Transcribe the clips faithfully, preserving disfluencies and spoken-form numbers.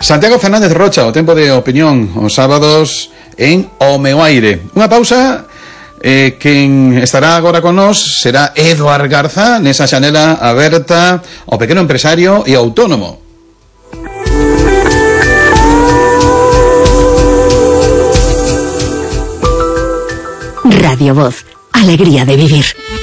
Santiago Fernández Rocha, o tempo de opinión os sábados en O Meu Aire. Unha pausa, eh, quen estará agora con nós será Eduard Garza, nesa xanela aberta ao pequeno empresario e autónomo. Radio Voz, alegría de vivir.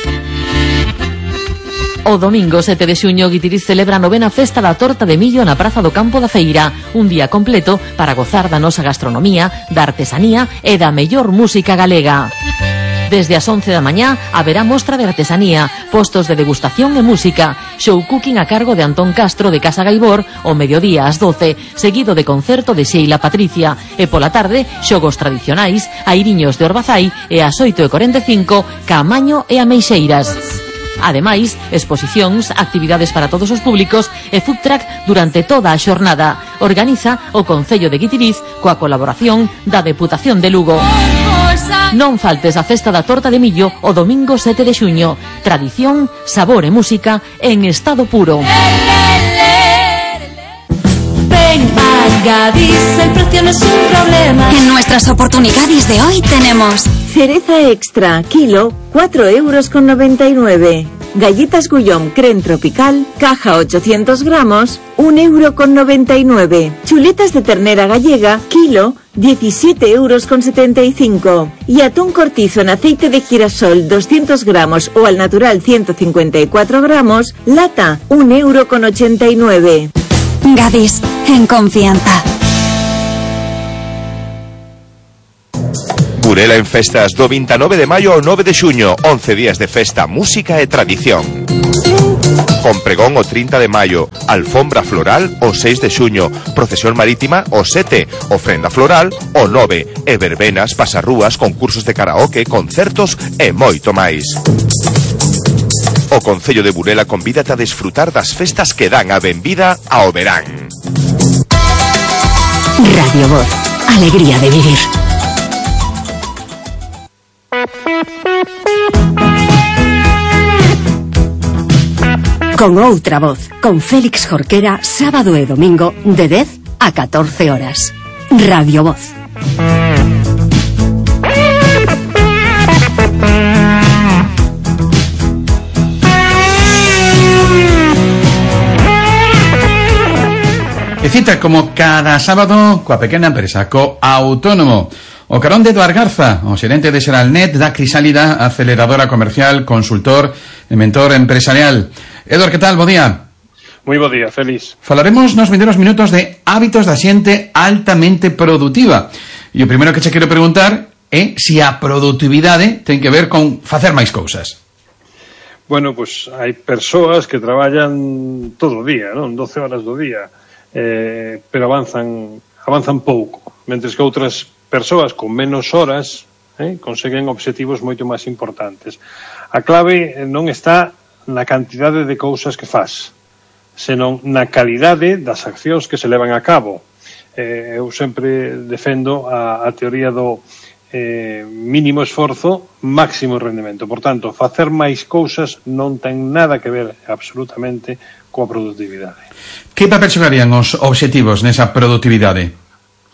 O domingo sete de xuño Guitiriz celebra a novena festa da torta de millo na Praza do Campo da Feira, un día completo para gozar da nosa gastronomía, da artesanía e da mellor música galega. Desde as once da mañá haberá mostra de artesanía, postos de degustación e música, show cooking a cargo de Antón Castro de Casa Gaibor o mediodía ás doce, seguido de concerto de Sheila Patricia, e pola tarde xogos tradicionais, airiños de Orbazai e ás oito e corenta e cinco Caamaño e Ameixeiras. Ademais, exposicións, actividades para todos os públicos e food truck durante toda a xornada. Organiza o Concello de Guitiriz coa colaboración da Deputación de Lugo. Non faltes a festa da torta de millo o domingo sete de xuño. Tradición, sabor e música en estado puro. Ven a Gadis, el precio no es un problema. En nuestras oportunidades de hoy tenemos cereza extra, kilo, cuatro euros con noventa y nueve. Galletas Guillaume Creme Tropical, caja ochocientos gramos, un euro con noventa y nueve. Chuletas de ternera gallega, kilo, diecisiete euros con setenta y cinco. Y atún cortizo en aceite de girasol, doscientos gramos o al natural ciento cincuenta y cuatro gramos, lata, un euro con ochenta y nueve. Gadis, en confianza. Burela en festas do veintinueve de maio ao nove de xuño, once días de festa, música e tradición. Con pregón o trinta de maio, alfombra floral o seis de xuño, procesión marítima o sete, ofrenda floral o nove, e verbenas, pasarrúas, concursos de karaoke, concertos e moito máis. O Concello de Burela convídate a desfrutar das festas que dan a benvida ao verán. Radio Voz, alegría de vivir. Con outra voz, con Félix Jorquera, sábado e domingo de dez a catorce horas. Radio Voz. E cita como cada sábado coa pequena empresa, co autónomo. O carón de Eduard Garza, o xerente de Xeralnet, da crisálida aceleradora comercial, consultor e mentor empresarial. Eduard, que tal? Bo día. Moi bo día, feliz. Falaremos nos vindeiros minutos de hábitos da xente altamente produtiva. E o primeiro que che quero preguntar é se a produtividade ten que ver con facer máis cousas. Bueno, pois pues, hai persoas que traballan todo o día, non? doce horas do día, eh, pero avanzan avanzan pouco, mentres que outras persoas con menos horas eh, conseguen obxectivos moito máis importantes. A clave non está na cantidade de cousas que faz, senón na calidade das accións que se levan a cabo. Eh, eu sempre defendo a, a teoría do eh, mínimo esforzo, máximo rendemento. Por tanto, facer máis cousas non ten nada que ver absolutamente coa produtividade. Que papel xogarían os obxectivos nesa produtividade?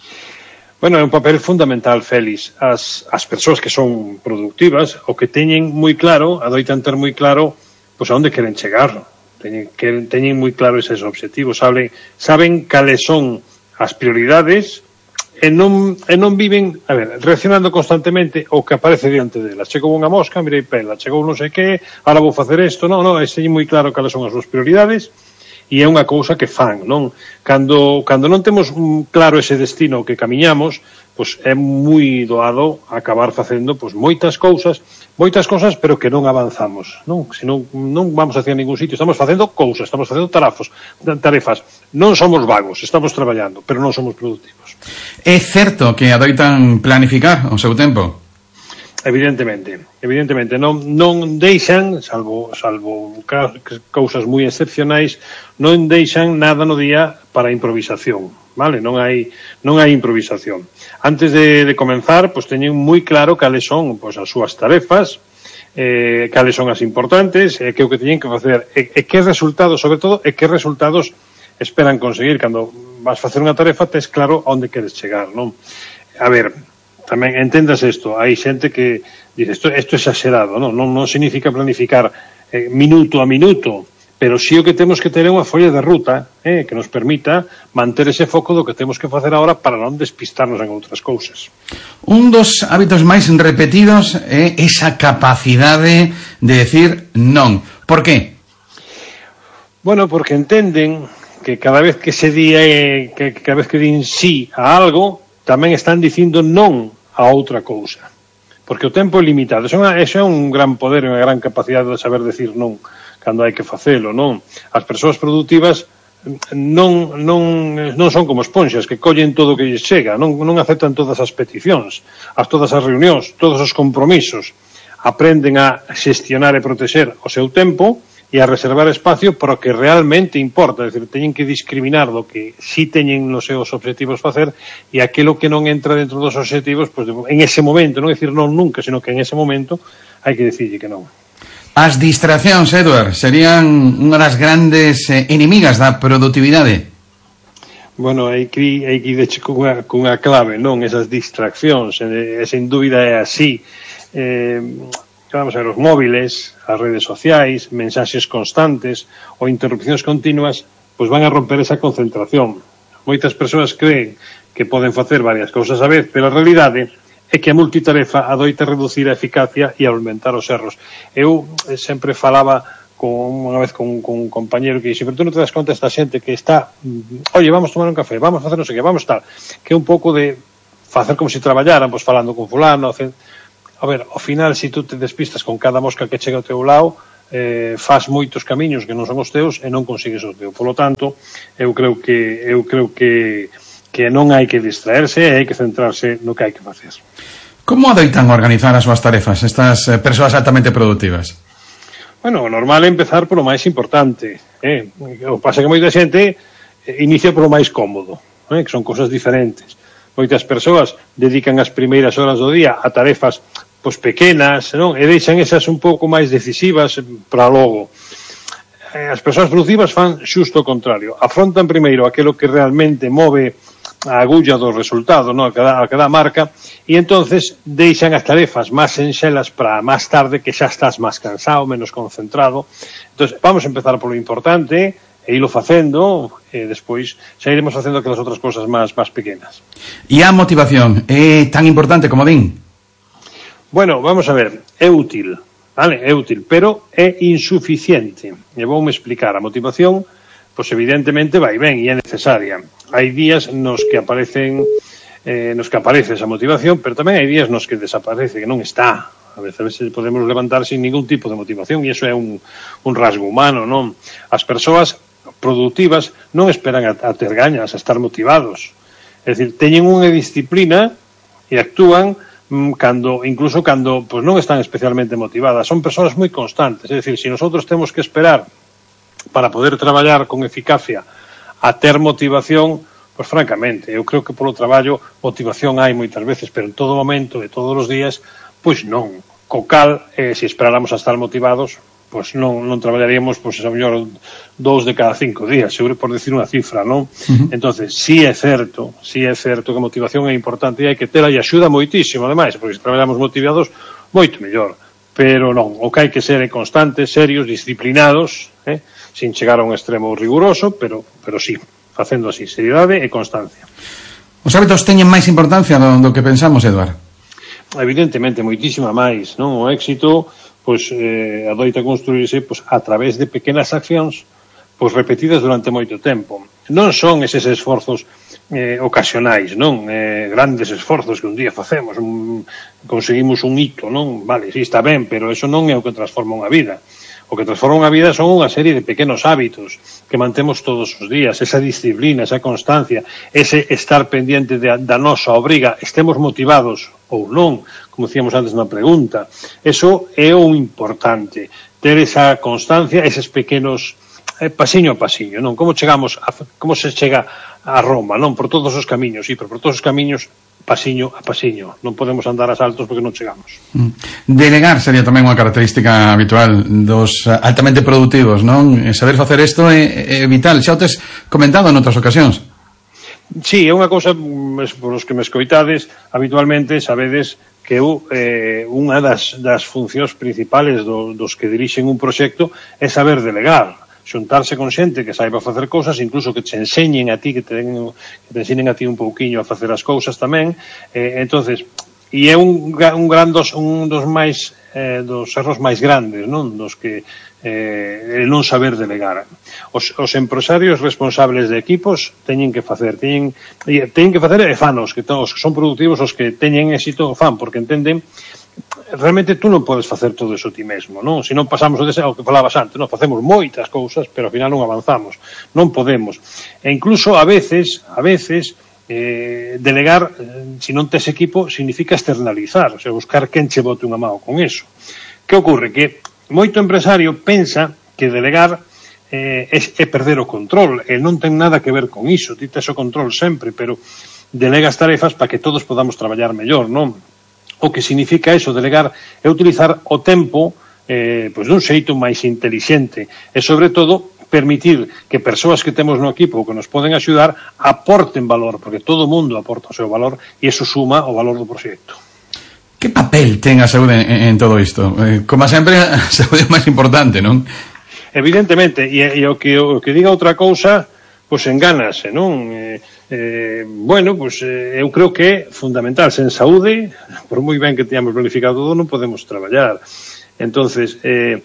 Bueno, é un papel fundamental, Félix. As, as persoas que son productivas, o que teñen moi claro, adoitan ter moi claro, pois a onde queren chegar. Teñen, que, teñen moi claro eses obxectivos. Saben, saben cales son as prioridades e non, e non viven, a ver, reaccionando constantemente o que aparece diante delas. Chegou unha mosca, mirei pela, chegou non sei que, ahora vou facer isto. Non, non, teñen moi claro cales son as súas prioridades. E é unha cousa que fan, non? Cando, cando non temos claro ese destino que camiñamos, pois é moi doado acabar facendo pois moitas cousas, moitas cousas, pero que non avanzamos, non? Se non, non vamos hacia ningún sitio, estamos facendo cousas, estamos facendo tarafos, tarefas. Non somos vagos, estamos traballando, pero non somos productivos. É certo que adoitan planificar o seu tempo? Evidentemente, evidentemente non non deixan, salvo salvo cousas moi excepcionais, non deixan nada no día para improvisación, vale? Non hai non hai improvisación. Antes de, de comenzar, pois teñen moi claro cales son pois as súas tarefas, eh, cales son as importantes, e que o que teñen que facer, e, e que resultados, sobre todo, e que resultados esperan conseguir. Cando vas facer unha tarefa, tes claro onde queres chegar, non? A ver, tamén entendas isto, hai xente que dice, isto, isto é exagerado, non? Non, non significa planificar eh, minuto a minuto, pero si o que temos que ter é unha folla de ruta eh, que nos permita manter ese foco do que temos que facer agora para non despistarnos en outras cousas. Un dos hábitos máis repetidos é esa capacidade de decir non. Por qué? Bueno, porque entenden que cada vez que se di eh, que cada vez que din sí a algo, tamén están dicindo non a outra cousa. Porque o tempo é limitado. Eso é, unha, eso é un gran poder, unha gran capacidade de saber decir non cando hai que facelo, non? As persoas productivas non, non, non son como esponxas que collen todo o que lles chega, non, non aceptan todas as peticións, as todas as reunións, todos os compromisos. Aprenden a xestionar e protexer o seu tempo e a reservar espacio para o que realmente importa, é dicir, teñen que discriminar do que si teñen nos seus objetivos facer e aquilo que non entra dentro dos objetivos, pues, en ese momento, non decir non nunca, sino que en ese momento hai que decirlle que non. As distraccións, Edward, serían unha das grandes eh, inimigas da produtividade? Bueno, hai que, hai que ir cunha, cunha clave, non? Esas distraccións, e, e sen dúbida é así. Eh, vamos a ver, os móviles, as redes sociais, mensaxes constantes ou interrupcións continuas, pois van a romper esa concentración. Moitas persoas creen que poden facer varias cousas a vez, pero a realidade é que a multitarefa adoita reducir a eficacia e aumentar os erros. Eu sempre falaba con, unha vez con, con un compañero que dixe, pero tú non te das conta esta xente que está, oye, vamos tomar un café, vamos facer non sei que, vamos tal, que é un pouco de facer como se traballaran, pois falando con fulano, hacer... a ver, ao final, se si tú te despistas con cada mosca que chega ao teu lado, eh, faz moitos camiños que non son os teus e non consigues o teu. Por lo tanto, eu creo que eu creo que que non hai que distraerse e hai que centrarse no que hai que facer. Como adoitan organizar as súas tarefas estas eh, persoas altamente productivas? Bueno, o normal é empezar polo máis importante. Eh? O pasa que moita xente inicia polo máis cómodo, eh? Que son cosas diferentes. Moitas persoas dedican as primeiras horas do día a tarefas pois pequenas, non? E deixan esas un pouco máis decisivas para logo. As persoas productivas fan xusto o contrario. Afrontan primeiro aquilo que realmente move a agulla do resultado, non? A cada, a cada marca, e entonces deixan as tarefas máis enxelas para máis tarde, que xa estás máis cansado, menos concentrado. Entonces, vamos a empezar polo importante e ilo facendo, e despois xa iremos facendo aquelas outras cosas máis máis pequenas. E a motivación é tan importante como din? Bueno, vamos a ver, é útil, vale? É útil, pero é insuficiente. E voume explicar, a motivación, pois evidentemente vai ben e é necesaria. Hai días nos que aparecen eh, nos que aparece esa motivación, pero tamén hai días nos que desaparece, que non está. A veces podemos levantar sin ningún tipo de motivación e iso é un, un rasgo humano, non? As persoas productivas non esperan a, a ter gañas, a estar motivados. É dicir, teñen unha disciplina e actúan mm, cando, incluso cando pues, non están especialmente motivadas. Son persoas moi constantes. É dicir, se nosotros temos que esperar para poder traballar con eficacia a ter motivación, pois francamente, eu creo que polo traballo motivación hai moitas veces, pero en todo momento, de todos os días, pois non. Co cal, eh, se esperáramos a estar motivados, pois non, non traballaríamos, pois a mellor dous de cada cinco días, seguro por decir unha cifra, non? Uh-huh. Entonces, si é certo, si é certo que a motivación é importante e hai que tela e axuda moitísimo, ademais, porque se traballamos motivados, moito mellor. Pero non, o que hai que ser é constantes, serios, disciplinados, eh? Sin chegar a un extremo riguroso, pero, pero sí, facendo así, seriedade e constancia. Os hábitos teñen máis importancia do, do que pensamos, Eduard? Evidentemente, moitísima máis, non? O éxito, pois, eh, adoita construirse, pois, a través de pequenas accións, pois, repetidas durante moito tempo. Non son eses esforzos eh, ocasionais, non? Eh, grandes esforzos que un día facemos, un, conseguimos un hito, non? Vale, si está ben, pero eso non é o que transforma unha vida. O que transforma unha vida son unha serie de pequenos hábitos que mantemos todos os días, esa disciplina, esa constancia, ese estar pendiente de, da nosa obriga, estemos motivados ou non, como decíamos antes na pregunta. Eso é o importante, ter esa constancia, eses pequenos eh, pasiño a pasiño, non? Como chegamos, a, como se chega a Roma, non? Por todos os camiños, sí, pero por todos os camiños pasiño a pasiño, non podemos andar a saltos porque non chegamos. Delegar sería tamén unha característica habitual dos altamente productivos, non? Saber facer isto é, é vital, xa o tes comentado en outras ocasións. Sí, é unha cousa, por os que me escoitades, habitualmente sabedes que eu, eh, unha das, das funcións principales do, dos que dirixen un proxecto é saber delegar, xuntarse con xente que saiba facer cousas, incluso que te enseñen a ti, que te, den, que te enseñen a ti un pouquiño a facer as cousas tamén. Eh, entonces, e é un, un gran dos, un dos máis eh, dos erros máis grandes, non? Dos que eh, non saber delegar. Os, os empresarios responsables de equipos teñen que facer, teñen, teñen que facer e fanos, que os que son productivos, os que teñen éxito fan, porque entenden realmente tú non podes facer todo eso ti mesmo, non? Se non pasamos o deseo que falabas antes, non, facemos moitas cousas, pero ao final non avanzamos, non podemos. E incluso a veces, a veces eh, delegar, eh, se non tes equipo, significa externalizar, o sea, buscar quen che bote unha mão con eso. Que ocorre? Que moito empresario pensa que delegar eh, é, é perder o control, e non ten nada que ver con iso, ti tes o control sempre, pero delegas tarefas para que todos podamos traballar mellor, non? O que significa eso, delegar, é utilizar o tempo eh, pois dun xeito máis intelixente e, sobre todo, permitir que persoas que temos no equipo que nos poden axudar aporten valor, porque todo mundo aporta o seu valor e iso suma o valor do proxecto. Que papel ten a saúde en, en todo isto? Eh, como sempre, a saúde é máis importante, non? Evidentemente, e, e o, que, o que diga outra cousa, pois engánase, non? Eh, eh, bueno, pois eh, eu creo que é fundamental. Sen saúde, por moi ben que teñamos planificado todo, non podemos traballar. Entonces, eh,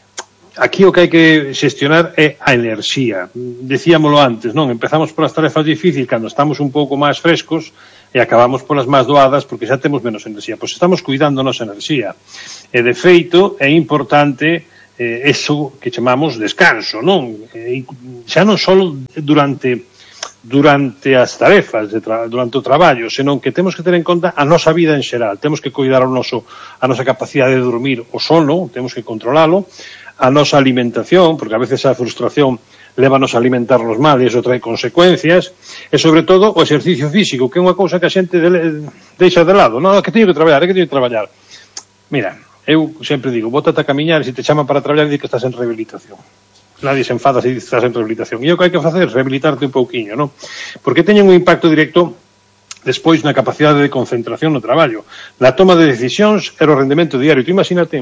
aquí o que hai que xestionar é a enerxía. Decíamolo antes, non? Empezamos polas tarefas difíciles cando estamos un pouco máis frescos e acabamos polas máis doadas porque xa temos menos enerxía. Pois estamos cuidando a nosa enerxía. E, de feito, é importante eh, eso que chamamos descanso, non? E, xa non só durante durante as tarefas, de tra durante o traballo, senón que temos que ter en conta a nosa vida en xeral. Temos que cuidar o noso, a nosa capacidade de dormir o sono, temos que controlalo, a nosa alimentación, porque a veces a frustración lévanos a alimentarnos mal e iso trae consecuencias, e sobre todo o exercicio físico, que é unha cousa que a xente de, deixa de lado. Non, que teño que traballar, é que teño que traballar. Mira, eu sempre digo, bótate a camiñar e se te chaman para traballar, di que estás en rehabilitación. Nadie se enfada se estás en rehabilitación. E o que hai que facer? Rehabilitarte un pouquiño, non? Porque teñen un impacto directo despois na capacidade de concentración no traballo, na toma de decisións e o rendemento diario. Tú imagínate,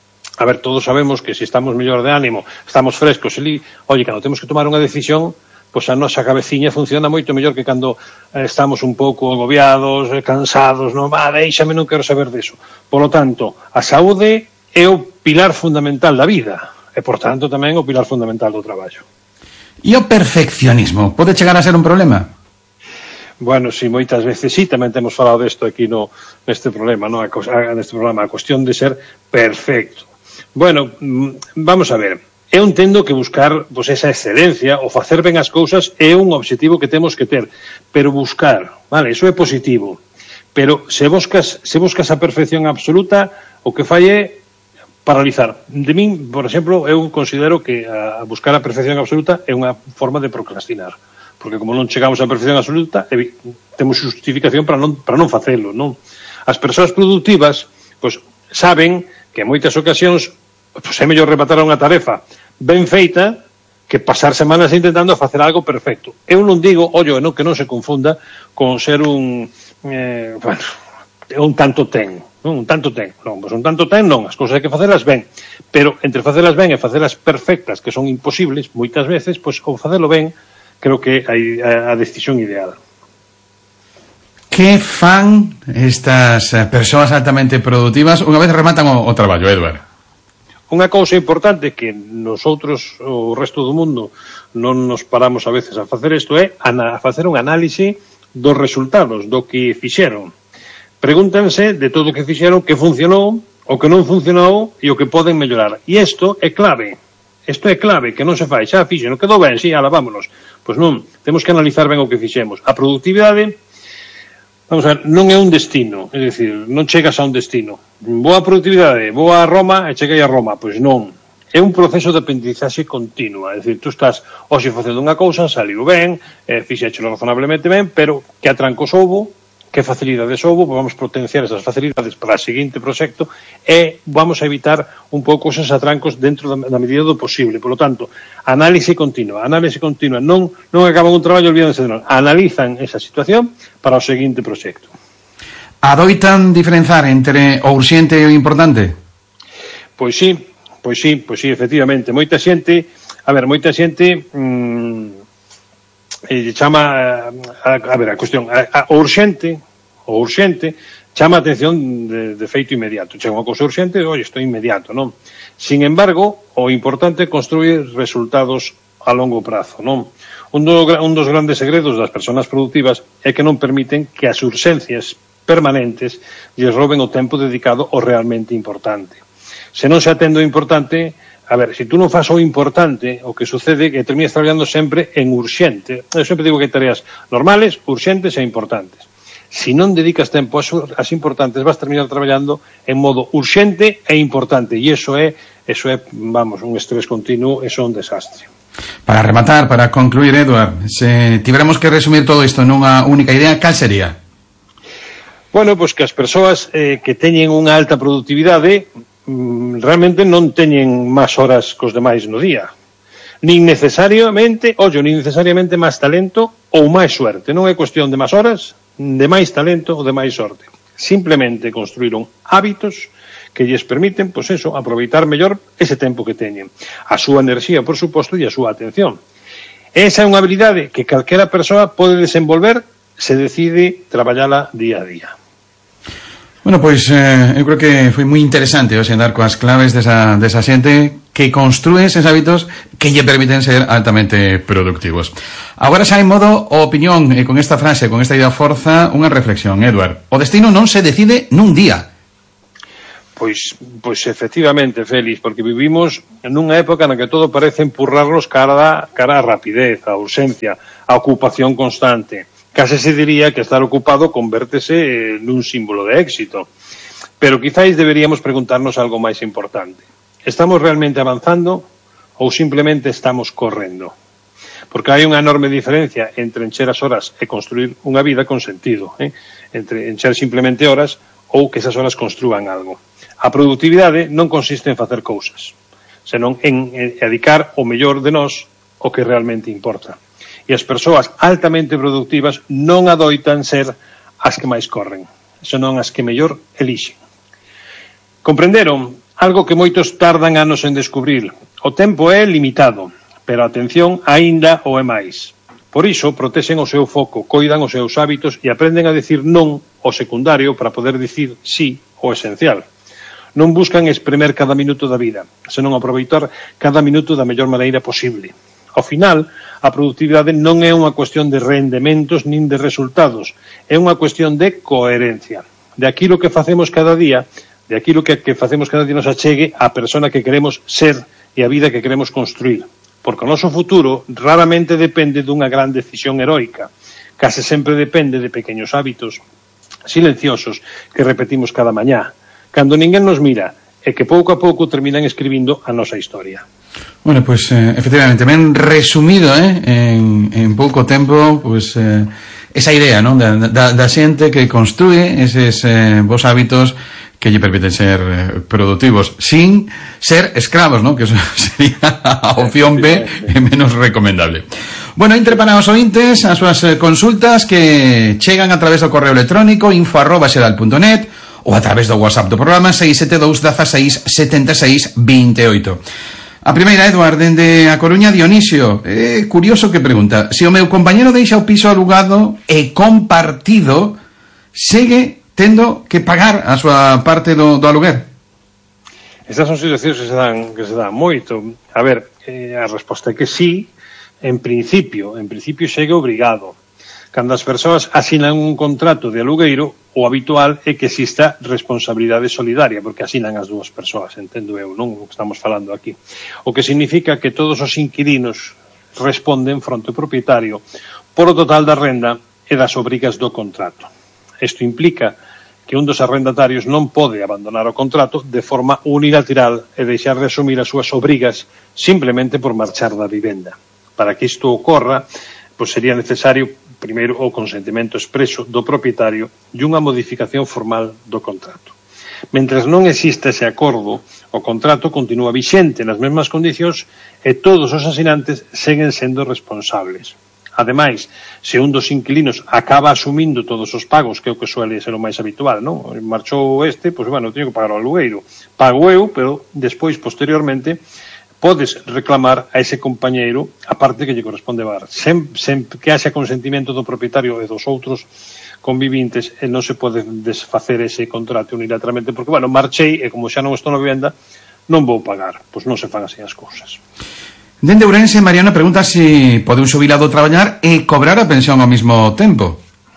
a ver, todos sabemos que se estamos mellor de ánimo, estamos frescos, e li, oye, cando temos que tomar unha decisión, pois a nosa cabeciña funciona moito mellor que cando eh, estamos un pouco agobiados, eh, cansados, non, va, deixame, non quero saber deso. Por lo tanto, a saúde é o pilar fundamental da vida, e, por tanto, tamén o pilar fundamental do traballo. E o perfeccionismo pode chegar a ser un problema? Bueno, si, sí, moitas veces sí, tamén temos falado desto aquí no, neste problema, no? a, a, neste programa, a cuestión de ser perfecto. Bueno, vamos a ver, eu entendo que buscar pois, esa excelencia, o facer ben as cousas é un objetivo que temos que ter, pero buscar, vale, iso é positivo, pero se buscas, se buscas a perfección absoluta, o que fai é paralizar. De min, por exemplo, eu considero que a buscar a perfección absoluta é unha forma de procrastinar, porque como non chegamos á perfección absoluta, temos justificación para non, para non facelo, non? As persoas productivas, pois, saben que en moitas ocasións pois, é mellor rematar unha tarefa ben feita que pasar semanas intentando facer algo perfecto. Eu non digo, ollo, non, que non se confunda con ser un eh, bueno, un tanto ten, non? Un tanto ten, non, pois un tanto ten non, as cousas hai que facelas ben, pero entre facelas ben e facelas perfectas, que son imposibles moitas veces, pois o facelo ben creo que hai a, a decisión ideal. Que fan estas persoas altamente productivas unha vez rematan o, o traballo, Edward? Unha cousa importante que nosotros, o resto do mundo, non nos paramos a veces a facer isto é a facer un análise dos resultados, do que fixeron. Pregúntanse de todo o que fixeron, que funcionou, o que non funcionou e o que poden mellorar. E isto é clave. Isto é clave, que non se fai. Xa fixen, non quedou ben, si, ala, vámonos. Pois non, temos que analizar ben o que fixemos. A productividade, vamos a ver, non é un destino, é dicir, non chegas a un destino. Boa productividade, boa a Roma e cheguei a Roma, pois non. É un proceso de aprendizaxe continua, é dicir, tú estás hoxe facendo unha cousa, saliu ben, eh, fixéchelo razonablemente ben, pero que atrancos houbo, que facilidades houve, vamos potenciar esas facilidades para o seguinte proxecto e vamos a evitar un pouco esos atrancos dentro da, da medida do posible. Por lo tanto, análise continua, análise continua, non, non acaban un traballo olvídense de non, analizan esa situación para o seguinte proxecto. Adoitan diferenzar entre o urxente e o importante? Pois sí, pois sí, pois sí, efectivamente, moita xente, a ver, moita xente mmm, e chama a, a ver, a cuestión a, a, o urxente o urxente chama a atención de, de feito inmediato, chega unha cousa urxente, oi, isto é inmediato, non? Sin embargo, o importante é construir resultados a longo prazo, non? Un, do, un dos grandes segredos das persoas productivas é que non permiten que as urxencias permanentes lles roben o tempo dedicado ao realmente importante. Se non se atende o importante, a ver, se tú non fas o importante, o que sucede é que terminas traballando sempre en urxente. Eu sempre digo que hai tareas normales, urxentes e importantes. Se non dedicas tempo ás importantes, vas terminar traballando en modo urxente e importante. E iso é, eso é, vamos, un estrés continuo, eso é un desastre. Para rematar, para concluir, Eduard, se tiveramos que resumir todo isto nunha única idea, cal sería? Bueno, pois que as persoas eh, que teñen unha alta productividade realmente non teñen máis horas cos demais no día. Nin necesariamente, ollo, nin necesariamente máis talento ou máis suerte. Non é cuestión de máis horas, de máis talento ou de máis sorte. Simplemente construíron hábitos que lles permiten, pois eso, aproveitar mellor ese tempo que teñen. A súa enerxía, por suposto, e a súa atención. Esa é unha habilidade que calquera persoa pode desenvolver se decide traballala día a día. Bueno, pois eh, eu creo que foi moi interesante hoxe dar coas claves desa, desa xente que construe eses hábitos que lle permiten ser altamente productivos. Agora xa en modo opinión, e con esta frase, con esta idea forza, unha reflexión, Eduard. O destino non se decide nun día. Pois, pois efectivamente, Félix, porque vivimos nunha época na que todo parece empurrarnos cara, cara a rapidez, a urxencia, a ocupación constante. Case se diría que estar ocupado convértese nun símbolo de éxito. Pero quizáis deberíamos preguntarnos algo máis importante. ¿Estamos realmente avanzando ou simplemente estamos correndo? Porque hai unha enorme diferencia entre encher as horas e construir unha vida con sentido, eh? Entre encher simplemente horas ou que esas horas construan algo. A productividade non consiste en facer cousas, senón en dedicar o mellor de nós o que realmente importa. E as persoas altamente productivas non adoitan ser as que máis corren, senón as que mellor elixen. Comprenderon algo que moitos tardan anos en descubrir. O tempo é limitado, pero a atención aínda o é máis. Por iso, protexen o seu foco, coidan os seus hábitos e aprenden a decir non ao secundario para poder dicir sí ao esencial. Non buscan espremer cada minuto da vida, senón aproveitar cada minuto da mellor maneira posible. Ao final, a productividade non é unha cuestión de rendementos nin de resultados, é unha cuestión de coherencia, de aquilo que facemos cada día, de aquilo que, que facemos cada día nos achegue á persona que queremos ser e a vida que queremos construir. Porque o noso futuro raramente depende dunha gran decisión heroica, case sempre depende de pequenos hábitos silenciosos que repetimos cada mañá, cando ninguén nos mira e que pouco a pouco terminan escribindo a nosa historia. Bueno, pues eh, efectivamente, ben resumido, eh, en, en pouco tempo, pues eh, esa idea, ¿no? Da, da, da xente que construye eses eh, bons hábitos que lle permiten ser eh, productivos, sin ser escravos, ¿no? Que eso sería a opción B e menos recomendable. Bueno, entre para os ointes, as súas eh, consultas que chegan a través do correo electrónico info arroba sedal punto net ou a través do WhatsApp do programa seis sete dous, dezasseis, setenta e seis, vinte e oito. A primeira, Eduard, dende a Coruña, Dionisio. É curioso que pregunta: se o meu compañero deixa o piso alugado e compartido, segue tendo que pagar a súa parte do, do aluguer? Estas son situacións que se dan, que se dan moito. A ver, eh, a resposta é que sí, en principio, en principio segue obrigado. Cando as persoas asinan un contrato de alugueiro, o habitual é que exista responsabilidade solidaria, porque asinan as dúas persoas, entendo eu, non o que estamos falando aquí. O que significa que todos os inquilinos responden fronte ao propietario por o total da renda e das obrigas do contrato. Isto implica que un dos arrendatarios non pode abandonar o contrato de forma unilateral e deixar de asumir as súas obrigas simplemente por marchar da vivenda. Para que isto ocorra, pois sería necesario primeiro o consentimento expreso do propietario e unha modificación formal do contrato. Mentres non exista ese acordo, o contrato continúa vixente nas mesmas condicións e todos os asinantes seguen sendo responsables. Ademais, se un dos inquilinos acaba asumindo todos os pagos, que é o que suele ser o máis habitual, non? Marchou este, pois, bueno, teño que pagar o alugueiro. Pago eu, pero despois, posteriormente, podes reclamar a ese compañeiro a parte que lle corresponde pagar. Sem, sem que haxa consentimento do propietario e dos outros convivintes, e non se pode desfacer ese contrato unilateralmente, porque, bueno, marchei e como xa non estou na vivenda, non vou pagar. Pois non se fan así as cousas. Dende Ourense, Mariano pregunta se pode un xubilado traballar e cobrar a pensión ao mesmo tempo.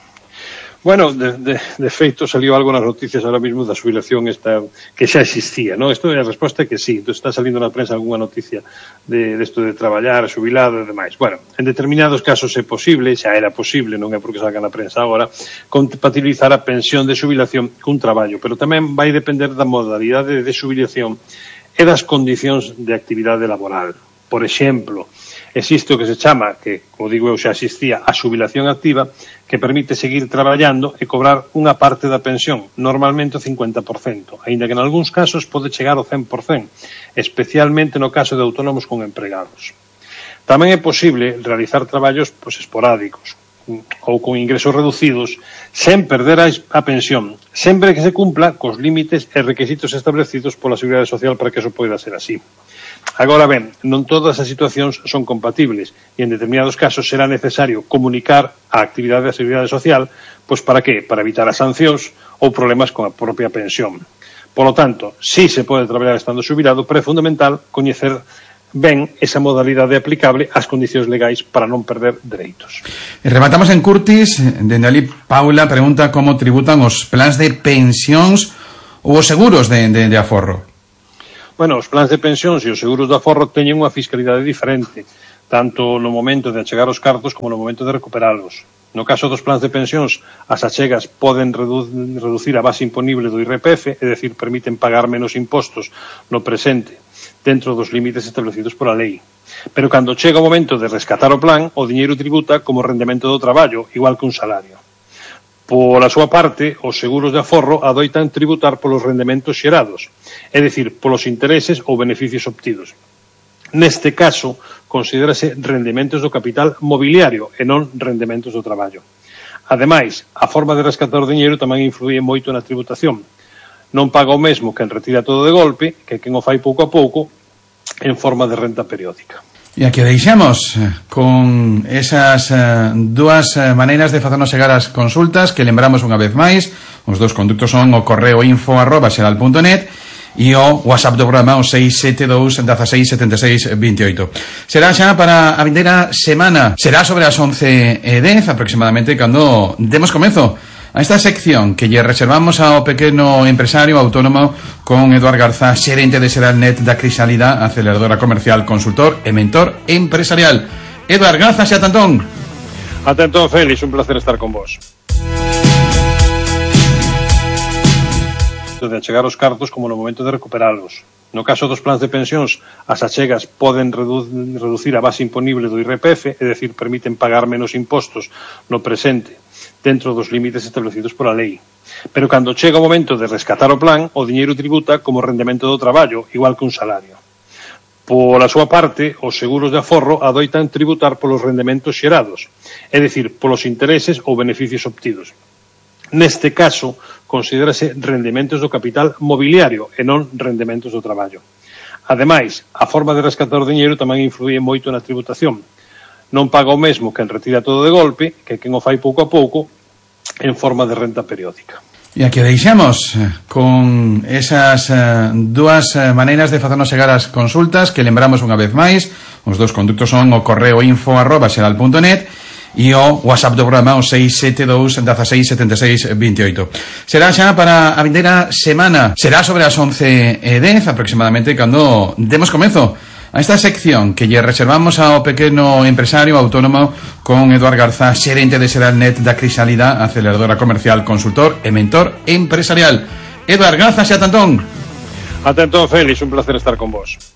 Bueno, de, de, de feito salió algo nas noticias ahora mismo da xubilación esta que xa existía, ¿no? Isto é a resposta que sí. Entón, está salindo na prensa algunha noticia de, de esto de traballar, xubilado e demais. Bueno, en determinados casos é posible, xa era posible, non é porque salga na prensa agora, compatibilizar a pensión de xubilación cun traballo, pero tamén vai depender da modalidade de xubilación e das condicións de actividade laboral. Por exemplo, existe o que se chama, que, como digo eu, xa existía, a xubilación activa, que permite seguir traballando e cobrar unha parte da pensión, normalmente o cincuenta por cento, aínda que en algúns casos pode chegar ao cen por cento, especialmente no caso de autónomos con empregados. Tamén é posible realizar traballos pois, esporádicos ou con ingresos reducidos sen perder a, a pensión, sempre que se cumpla cos límites e requisitos establecidos pola Seguridade Social para que eso poida ser así. Agora ben, non todas as situacións son compatibles e en determinados casos será necesario comunicar a actividade da Seguridade Social, pois para que? Para evitar as sancións ou problemas con a propia pensión. Por lo tanto, si se pode traballar estando xubilado, pero é fundamental coñecer ben esa modalidade aplicable ás condicións legais para non perder dereitos. E rematamos en Curtis, dende ali Paula pregunta como tributan os plans de pensións ou os seguros de, de, de aforro. Bueno, os plans de pensións e os seguros de aforro teñen unha fiscalidade diferente, tanto no momento de achegar os cartos como no momento de recuperalos. No caso dos plans de pensións, as achegas poden redu reducir a base imponible do I R P F, é dicir, permiten pagar menos impostos no presente, dentro dos límites establecidos pola lei. Pero cando chega o momento de rescatar o plan, o diñeiro tributa como rendemento do traballo, igual que un salario. Pola súa parte, os seguros de aforro adoitan tributar polos rendementos xerados, é dicir, polos intereses ou beneficios obtidos. Neste caso, considérase rendementos do capital mobiliario e non rendementos do traballo. Ademais, a forma de rescatar o diñeiro tamén influye moito na tributación. Non paga o mesmo quen retira todo de golpe que quen o fai pouco a pouco en forma de renta periódica. E aquí deixamos con esas uh, dúas uh, maneiras de facernos chegar as consultas que lembramos unha vez máis. Os dous conductos son o correo info arroba xeral punto net e o WhatsApp do programa o seis sete dous, dezasseis, setenta e seis, veintioito. Será xa para a vindeira semana. Será sobre as once e dez aproximadamente cando demos comezo a esta sección que lle reservamos ao pequeno empresario autónomo con Eduard Garza, xerente de Seralnet da Crisálida, aceleradora comercial, consultor e mentor empresarial. Eduard, grazas e atentón. Atentón, Félix, un placer estar con vos. De achegar os cartos como no momento de recuperalos. No caso dos plans de pensións, as achegas poden redu reducir a base imponible do I R P F, é dicir, permiten pagar menos impostos no presente, dentro dos límites establecidos pola lei. Pero cando chega o momento de rescatar o plan, o diñeiro tributa como rendemento do traballo, igual que un salario. Pola súa parte, os seguros de aforro adoitan tributar polos rendementos xerados, é dicir, polos intereses ou beneficios obtidos. Neste caso, considérase rendementos do capital mobiliario e non rendementos do traballo. Ademais, a forma de rescatar o diñeiro tamén influye moito na tributación. Non paga o mesmo quen retira todo de golpe que quen o fai pouco a pouco en forma de renta periódica. E aquí deixamos con esas uh, dúas uh, maneiras de facernos chegar as consultas que lembramos unha vez máis. Os dous conductos son o correo info arroba xeral punto net e o WhatsApp do programa o seis sete dous, dezasseis, setenta e seis, veintioito. Será xa para a vindeira semana. Será sobre as once e dez aproximadamente cando demos comezo a esta sección que lle reservamos ao pequeno empresario autónomo con Eduard Garza, xerente de Seralnet da Crisálida, aceleradora comercial, consultor e mentor empresarial. Eduard, grazas e atentón. Atentón, Félix, un placer estar con vos.